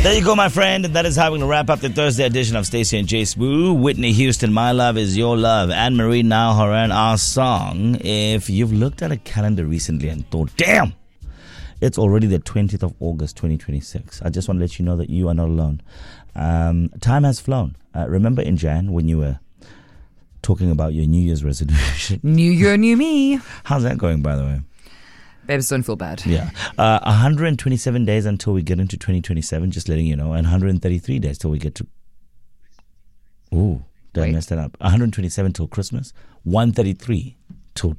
There you go, my friend. And that is how we're going to wrap up the Thursday edition of Stacey and Jay Spoo. Whitney Houston, My Love Is Your Love. Anne-Marie Now Horan, our song. If you've looked at a calendar recently and thought, damn, it's already the 20th of August, 2026. I just want to let you know that you are not alone. Time has flown. Remember in Jan when you were talking about your New Year's resolution? New year, new me. How's that going, by the way? Babes, don't feel bad. Yeah. 127 days until we get into 2027, just letting you know. And 133 days till we get to... Ooh, did I mess that up? 127 till Christmas. 133 till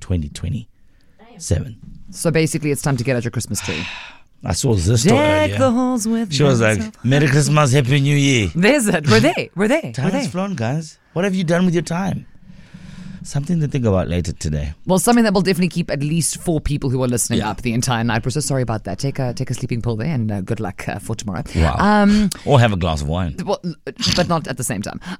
2027. So basically, it's time to get out your Christmas tree. I saw this story Deck earlier. the halls with She was like, Merry Christmas, Happy New Year. There's it. We're there. Time has flown, guys. What have you done with your time? Something to think about later today. Well, something that will definitely keep at least 4 people who are listening up the entire night. We're so sorry about that. Take a sleeping pill there, and good luck for tomorrow. Wow. Or have a glass of wine. Well, but not at the same time.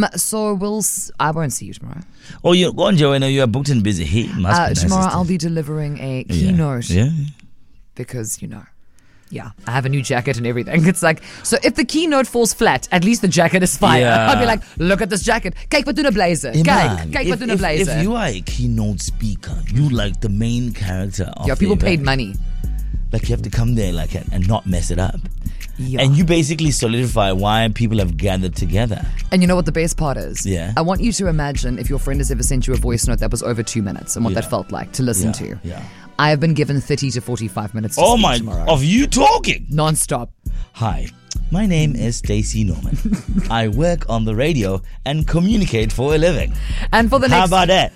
So I won't see you tomorrow. Oh, you're going, Joanna. You are booked and busy. He must be nice. Tomorrow I'll be delivering a keynote. Yeah. Because, yeah, I have a new jacket and everything. It's like, so if the keynote falls flat, at least the jacket is fire. Yeah. I'll be like, look at this jacket. Kyk wat doen 'n blazer. Kyk wat doen 'n blazer. If you are a keynote speaker, you like the main character of people the paid event. money. Like you have to come there and not mess it up. Yeah. And you basically solidify why people have gathered together. And you know what the best part is? Yeah. I want you to imagine if your friend has ever sent you a voice note that was over 2 minutes and what that felt like to listen to. Yeah. I have been given 30 to 45 minutes to speak tomorrow. Of you talking? Non-stop. Hi, my name is Stacey Norman. I work on the radio and communicate for a living. And for the How next about that?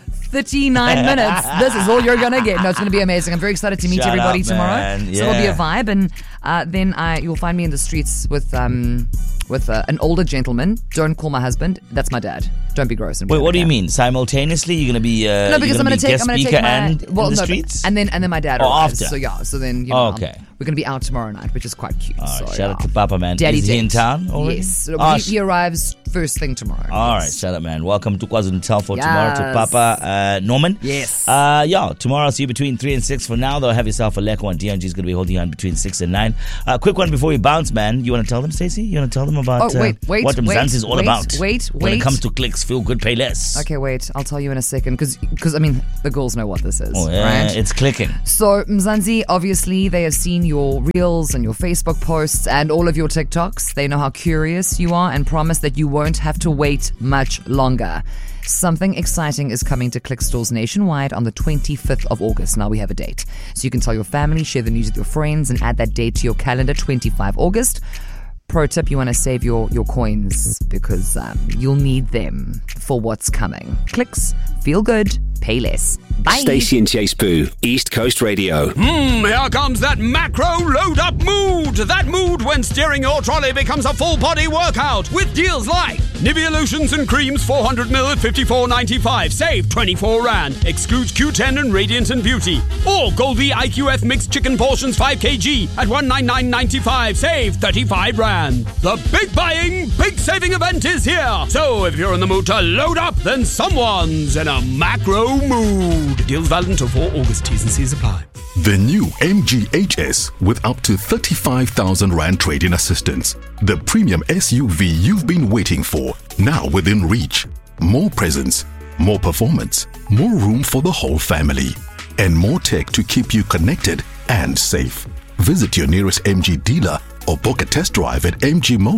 39 minutes, this is all you're going to get. No, it's going to be amazing. I'm very excited to meet Shut everybody up, tomorrow. man. So it'll be a Yeah. vibe. And then you'll find me in the streets with an older gentleman. Don't call my husband. That's my dad. Don't be gross. Wait, what do you mean? Simultaneously, you're going to be No, because I'm going to take my in the streets? and then my dad Oh, arrives. after. So then Okay. we're going to be out tomorrow night, which is quite cute. All right, So, shout out to Papa, man. Daddy Is he in date. town already? Yes. Oh, He arrives first thing tomorrow. All right, Yes. shout out, man. Welcome to KwaZulu-Natal for tomorrow to Yes. Papa Norman. Yes. Tomorrow I'll see you between 3 and 6. For now, though, have yourself a Leko, and DNG is going to be holding you on between 6 and 9. Quick one before we bounce, man. You want to tell them, Stacey? You want to tell them about what Mzansi is all about? When it comes to clicks, feel good, pay less. Okay, wait. I'll tell you in a second because I mean the girls know what this is, Oh, yeah, right? it's clicking. So Mzansi, obviously, they have seen your reels and your Facebook posts and all of your TikToks. They know how curious you are and promise that you won't have to wait much longer. Something exciting is coming to Click stores nationwide on the 25th of August. Now we have a date. So you can tell your family, share the news with your friends, and add that date to your calendar, 25 August. Pro tip, you want to save your coins because you'll need them for what's coming. Clicks, feel good, pay less. Bye. Stacey and Jay Spoo, East Coast Radio. Here comes that macro load-up mood. That mood when steering your trolley becomes a full-body workout with deals like Nivea lotions and creams 400ml at 54.95. Save 24 Rand. Excludes Q10 and Radiant and Beauty. Or Goldie IQF mixed chicken portions 5 kg at 199.95. Save 35 Rand. The big buying, big saving event is here. So if you're in the mood to load up, then someone's in a macro mood. Deals valid until 4 August. T's and C's apply. The new MGHS with up to 35,000 Rand trade-in assistance. The premium SUV you've been waiting for, now within reach. More presence, more performance, more room for the whole family, and more tech to keep you connected and safe. Visit your nearest MG dealer or book a test drive at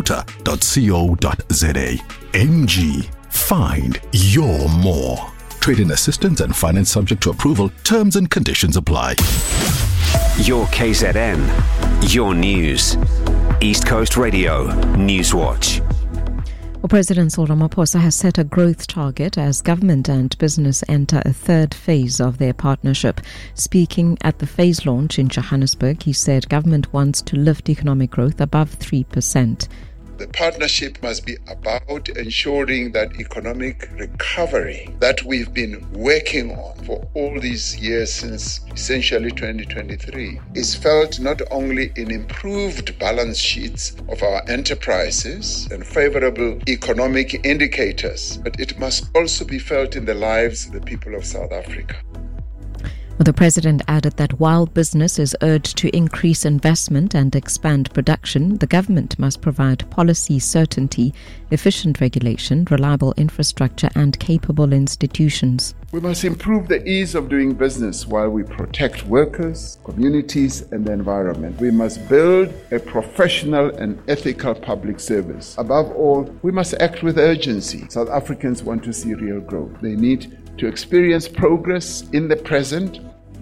mgmotor.co.za. MG, find your more. Trade-in assistance and finance subject to approval. Terms and conditions apply. Your KZN, your news. East Coast Radio, Newswatch. Well, President Cyril Ramaphosa has set a growth target as government and business enter a third phase of their partnership. Speaking at the phase launch in Johannesburg, he said government wants to lift economic growth above 3%. The partnership must be about ensuring that economic recovery that we've been working on for all these years since essentially 2023 is felt not only in improved balance sheets of our enterprises and favorable economic indicators, but it must also be felt in the lives of the people of South Africa. The president added that while business is urged to increase investment and expand production, the government must provide policy certainty, efficient regulation, reliable infrastructure and capable institutions. We must improve the ease of doing business while we protect workers, communities, and the environment. We must build a professional and ethical public service. Above all, we must act with urgency. South Africans want to see real growth. They need to experience progress in the present.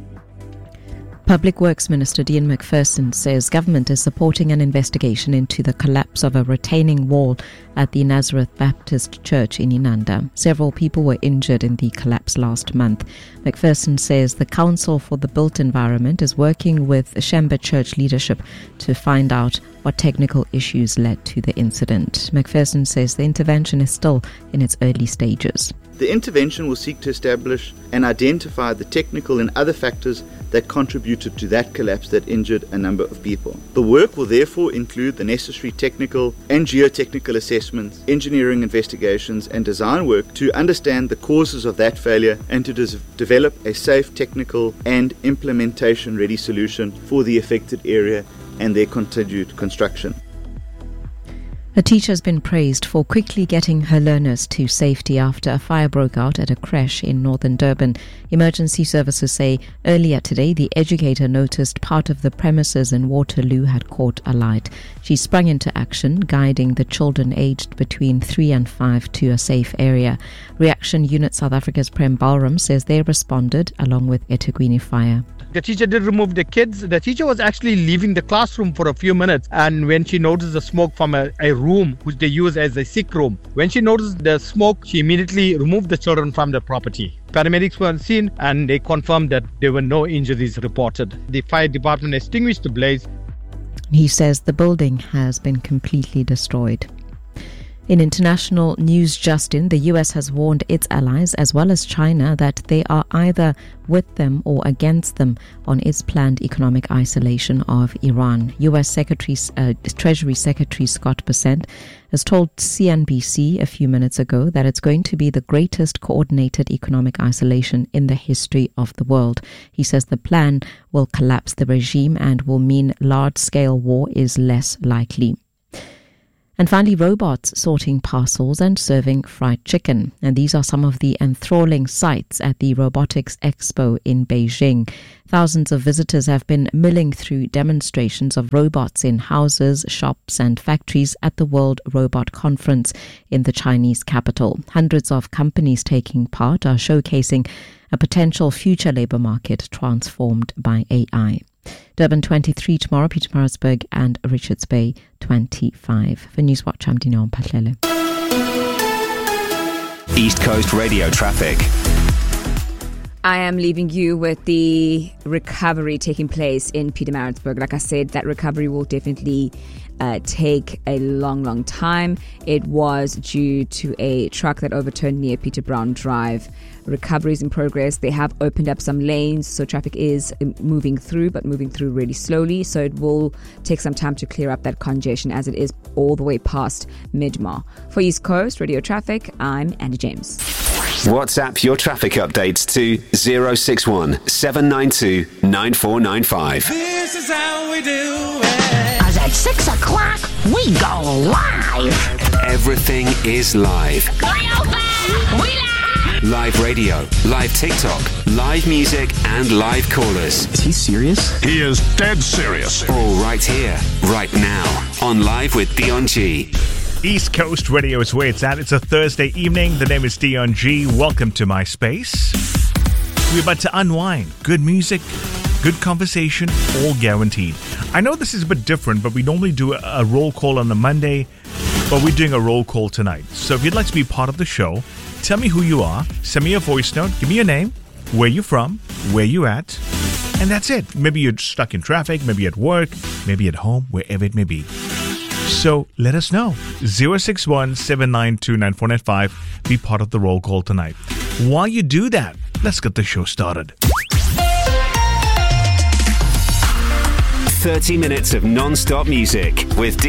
Public Works Minister Dean McPherson says government is supporting an investigation into the collapse of a retaining wall at the Nazareth Baptist Church in Inanda. Several people were injured in the collapse last month. McPherson says the Council for the Built Environment is working with Shemba Church leadership to find out what technical issues led to the incident. McPherson says the intervention is still in its early stages. The intervention will seek to establish and identify the technical and other factors that contributed to that collapse that injured a number of people. The work will therefore include the necessary technical and geotechnical assessments, engineering investigations and design work to understand the causes of that failure and to develop a safe, technical and implementation-ready solution for the affected area and their continued construction. A teacher has been praised for quickly getting her learners to safety after a fire broke out at a creche in northern Durban. Emergency services say earlier today the educator noticed part of the premises in Waterloo had caught alight. She sprung into action, guiding the children aged between 3 and 5 to a safe area. Reaction Unit South Africa's Prem Balram says they responded along with eThekwini Fire. The teacher did remove the kids. The teacher was actually leaving the classroom for a few minutes, and when she noticed the smoke from a room which they use as a sick room, when she noticed the smoke, she immediately removed the children from the property. Paramedics were on scene and they confirmed that there were no injuries reported. The fire department extinguished the blaze. He says the building has been completely destroyed. In international news, Justin, the US has warned its allies as well as China that they are either with them or against them on its planned economic isolation of Iran. US Treasury Secretary Scott Bessent has told CNBC a few minutes ago that it's going to be the greatest coordinated economic isolation in the history of the world. He says the plan will collapse the regime and will mean large-scale war is less likely. And finally, robots sorting parcels and serving fried chicken. And these are some of the enthralling sights at the Robotics Expo in Beijing. Thousands of visitors have been milling through demonstrations of robots in houses, shops and factories at the World Robot Conference in the Chinese capital. Hundreds of companies taking part are showcasing a potential future labor market transformed by AI. Durban 23 tomorrow, Pietermaritzburg and Richards Bay 25. For Newswatch, I'm Dinon Patlele. East Coast Radio traffic. I am leaving you with the recovery taking place in Pietermaritzburg. Like I said, that recovery will definitely take a long time. It was due to a truck that overturned near Peter Brown Drive. Recovery is in progress. They have opened up some lanes, so traffic is moving through, but moving through really slowly. So it will take some time to clear up that congestion as it is all the way past Midmar. For East Coast Radio Traffic, I'm Andy James. WhatsApp your traffic updates to 061 792 9495. This is how we do it. 'Cause at 6 o'clock, we go live. Everything is live. We live. Live radio, live TikTok, live music, and live callers. Is he serious? He is dead serious. All right here, right now, on Live with Dion G. East Coast Radio is where it's at. It's a Thursday evening. The name is Dion G. Welcome to my space. We're about to unwind. Good music, good conversation, all guaranteed. I know this is a bit different, but we normally do a roll call on a Monday, but we're doing a roll call tonight. So if you'd like to be part of the show, tell me who you are, send me a voice note, give me your name, where you're from, where you at, and that's it. Maybe you're stuck in traffic, maybe at work, maybe at home, wherever it may be. So let us know. 061 792 9495. Be part of the roll call tonight. While you do that, let's get the show started. 30 minutes of non-stop music with